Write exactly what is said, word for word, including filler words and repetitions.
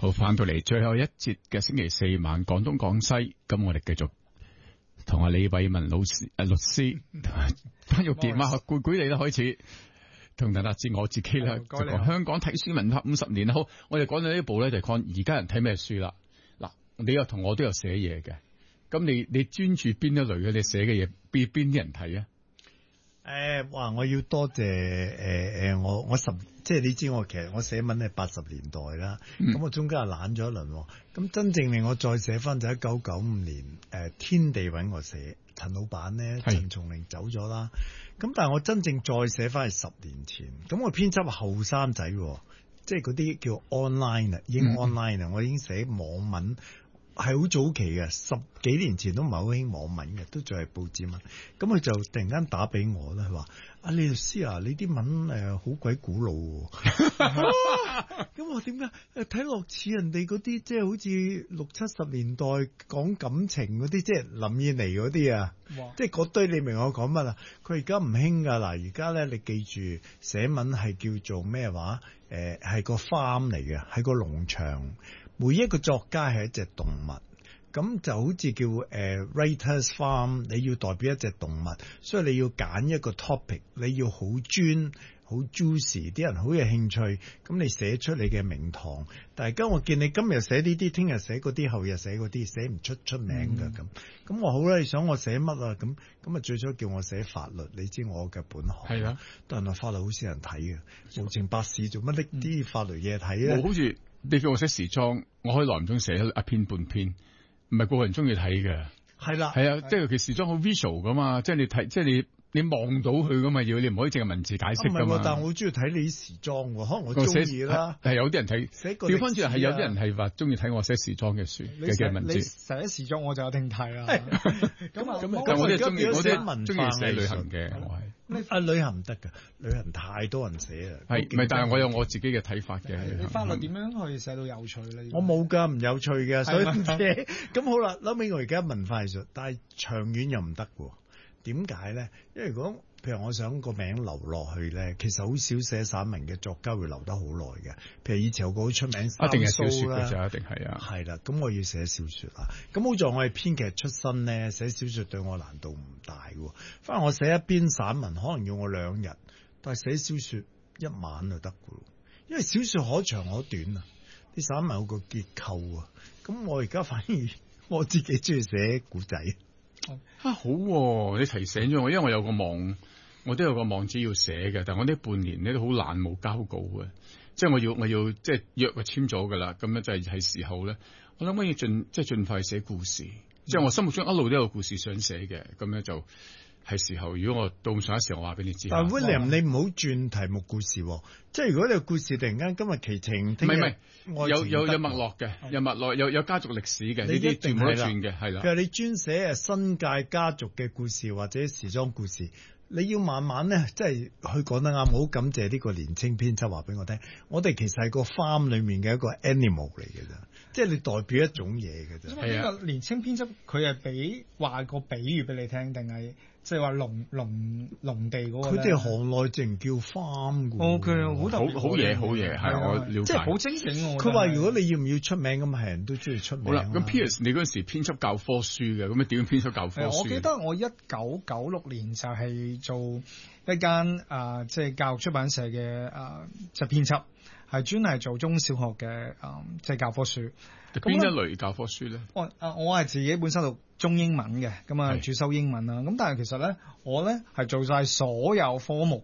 好，翻到嚟最後一節嘅星期四晚廣東廣西，咁我哋繼續同阿李偉文老師、誒律師翻譯電話，攰攰你啦，開始同大家知我自己啦，就講香港睇書文化五十年。好，我哋講到呢一步咧，就講而家人睇咩書啦。嗱，你又同我都有寫嘢嘅，咁你你專注邊一類嘅？你寫嘅嘢邊邊啲人睇啊？ 誒、呃，哇！我要多謝誒誒，我我十即係你知我其實我寫文係八十年代啦，咁、嗯、我中間係懶咗一輪，咁真正令我再寫翻就一九九五年誒、呃、天地揾我寫，陳老闆咧陳松伶走咗啦，咁但係我真正再寫翻係十年前，咁我編輯係後生仔，即係嗰啲叫 online 啊，已經 online 啊、嗯，我已經寫網文。係好早期嘅，十幾年前都唔係好興網文嘅，都仲係報紙文。咁佢就突然間打俾我啦，佢話：阿李律師啊，你啲文誒好鬼古老喎。咁我點解誒睇落似人哋嗰啲，即係好似六七十年代講感情嗰啲，即係林燕妮嗰啲啊，即係嗰堆。你明我講乜啊？佢而家唔興㗎嗱，而家咧你記住寫文係叫做咩話？誒、呃、係個 farm 嚟嘅，係個農場。每一個作家係一隻動物，咁就好似叫誒、uh, writers farm， 你要代表一隻動物，所以你要揀一個 topic， 你要好專好 juicy， 啲人好有興趣，咁你寫出你嘅名堂。但係而家我見你今日寫呢啲，聽日寫嗰啲，後日寫嗰啲，寫唔出出名㗎咁。咁、嗯、我好啦，你想我寫乜啊？咁咁啊最初叫我寫法律，你知我嘅本行係啊，但係法律好少人睇嘅，無情百事做乜拎啲法律嘢睇咧？好似。你叫我寫時裝，我可以耐唔中寫一篇半篇，唔係個個人中意睇嘅。係啦，係啊，即係其實時裝好 visual 噶嘛，即係你睇，即係你你望到佢噶嘛，要你唔可以淨係文字解釋噶嘛。啊、但係我好中意睇你啲時裝，可能我中意啦。係有啲人睇，調翻轉係有啲人係話中意睇我寫時裝嘅書嘅嘅文字。 你寫時裝我就有聽睇啦。咁啊， 咁但係我哋中意我哋中意寫旅行嘅，我係。 啊，旅行唔得噶，旅行太多人寫啊。 係，唔係？但係我有我自己嘅睇法嘅。 你法律點樣去寫到有趣咧？ 我冇噶，唔有趣嘅，所以唔寫。咁好啦，後尾我而家文化藝術，但係長遠又唔得喎。點解咧？因為如果譬如我想個名留落去咧，其實好少寫散文嘅作家會留得好耐嘅。譬如以前有個好出名， 一定係小説嘅就一定係啊。 係啦，咁我要寫小説啦。咁好在我係編劇出身咧，寫小説對我難度唔大喎。反而我寫一篇散文可能要我兩日，但係寫小説一晚就得㗎咯。因為小説可長可短啊，啲散文有個結構啊。咁我而家反而我自己中意寫古仔。 啊好、啊，你提醒咗我，因為我有個網，我都有個網址要寫嘅，但係我呢半年咧都好懶，冇交稿嘅，即係我要我要即係約就簽咗噶啦，咁樣就係係時候咧，我諗我要盡即係盡快寫故事，嗯、即係我心目中一路都有故事想寫嘅，咁樣就係時候。如果我到上一時，我話俾你知。 但係 William，你唔好轉題目故事，即係如果你個故事突然間今日奇情，聽日唔係有有有脈絡嘅，有脈絡有有家族歷史嘅，呢啲全部都轉嘅，係啦。 譬如你專寫誒新界家族嘅故事或者時裝故事，你要慢慢咧，即係佢講得啱。好感謝呢個年青編輯話俾我聽，我哋其實係個 farm 裏面嘅一個 animal 嚟嘅咋，即係你代表一種嘢嘅咋。 因為呢個年青編輯佢係俾話個比喻俾你聽，定係即係話農農農地嗰個咧？佢哋行內淨叫 farm 嘅。O K，好特別， 好嘢，好嘢，係我了解。 即係好精醒。 佢話如果你要唔要出名咁，係人都中意出名。 好啦，咁 Piers 你嗰陣時編輯教科書嘅，咁你點樣編輯教科書？ 我記得我一九九六年就係做一間啊，即係教育出版社嘅啊，即係編輯，係專係做中小學嘅啊，即係教科書。 邊一類教科書咧？ 我啊，我係自己本身讀中英文嘅，咁啊主修英文啦。咁但係其實咧，我咧係做晒所有科目